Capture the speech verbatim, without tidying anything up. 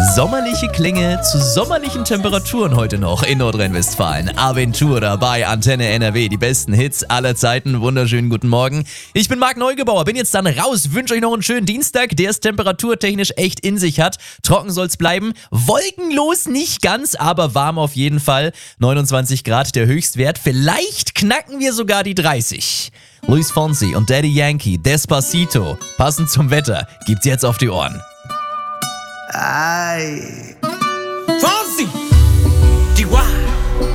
Sommerliche Klänge zu sommerlichen Temperaturen heute noch in Nordrhein-Westfalen. Aventura bei Antenne N R W, die besten Hits aller Zeiten. Wunderschönen guten Morgen. Ich bin Marc Neugebauer, bin jetzt dann raus, wünsche euch noch einen schönen Dienstag, der es temperaturtechnisch echt in sich hat. Trocken soll's bleiben, wolkenlos nicht ganz, aber warm auf jeden Fall. neunundzwanzig Grad der Höchstwert, vielleicht knacken wir sogar die dreißig. Luis Fonsi und Daddy Yankee, Despacito, passend zum Wetter, gibt's jetzt auf die Ohren. Ay.